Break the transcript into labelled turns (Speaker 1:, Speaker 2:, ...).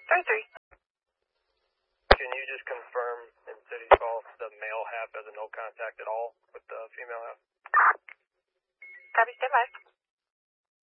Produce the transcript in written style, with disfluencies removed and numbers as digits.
Speaker 1: 33.
Speaker 2: Can you just confirm in City Hall the male half has a no contact at all with the female half?
Speaker 1: Copy, stand by.